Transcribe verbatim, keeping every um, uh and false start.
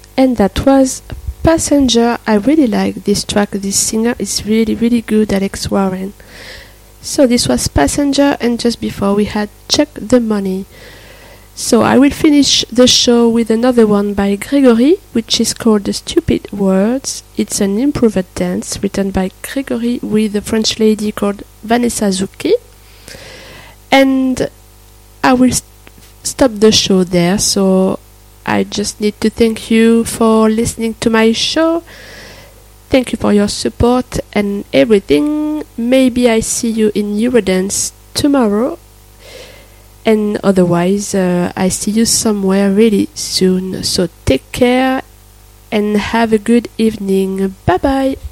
And that was Passenger. I really like this track. This singer is really, really good, Alex Warren. So this was Passenger, and just before we had Check the Money. So I will finish the show with another one by Gregory, which is called The Stupid Words. It's an improved dance written by Gregory with a French lady called Vanessa Zucchi. And I will st- stop the show there, so I just need to thank you for listening to my show. Thank you for your support and everything. Maybe I see you in Eurodance tomorrow. And otherwise, uh, I see you somewhere really soon. So take care and have a good evening. Bye bye.